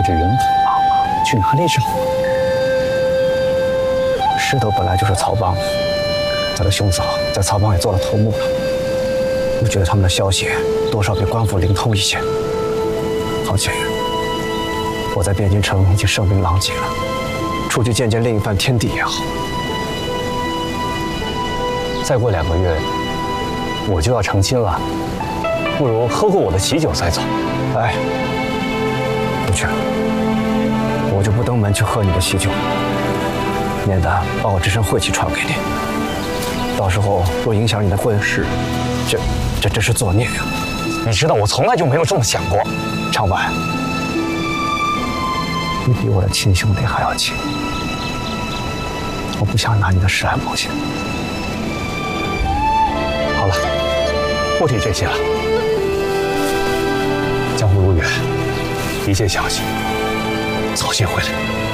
这人去哪里找？石头本来就是曹帮的，他的兄嫂在曹帮也做了头目了。我觉得他们的消息多少比官府灵通一些。况且我在汴京城已经声名狼藉了，出去见见另一番天地也好。再过2个月，我就要成亲了，不如喝过我的喜酒再走。哎，不去了，我就不登门去喝你的喜酒了，免得把我这身晦气传给你。到时候若影响你的婚事，这真是作孽呀！你知道我从来就没有这么想过。长婉，你比我的亲兄弟还要亲，我不想拿你的事来冒险。好了，不提这些了。江湖路远，一切小心，早些回来。